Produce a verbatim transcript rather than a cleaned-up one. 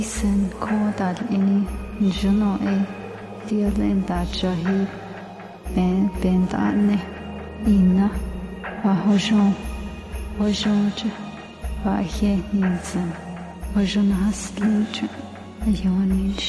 Sen kodal ini juno e violenta jahi ben bendane ina va hojon hojonja va heninsen hojon haslinja ayonish